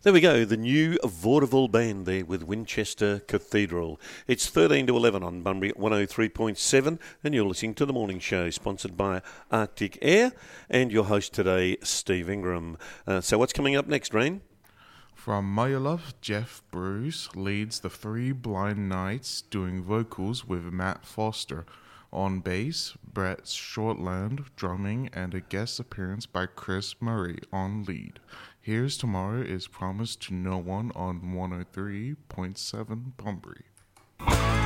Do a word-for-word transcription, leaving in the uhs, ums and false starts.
There we go, the new vaudeville band there with Winchester Cathedral. It's thirteen to eleven on Bunbury at one oh three point seven, and you're listening to The Morning Show, sponsored by Arctic Air, and your host today, Steve Ingram. Uh, so what's coming up next, Rain? From Mayolov, Jeff Bruce leads the Three Blind Knights, doing vocals with Matt Foster. On bass, Brett Shortland drumming, and a guest appearance by Chris Murray on lead. Here's Tomorrow is Promised to No One on one oh three point seven Bunbury.